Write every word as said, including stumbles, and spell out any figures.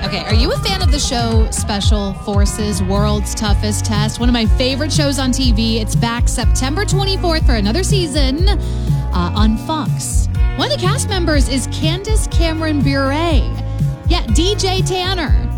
Okay, are you a fan of the show Special Forces World's Toughest Test? One of my favorite shows on T V. It's back September twenty-fourth for another season uh, on Fox. One of the cast members is Candace Cameron Bure. Yeah, D J Tanner.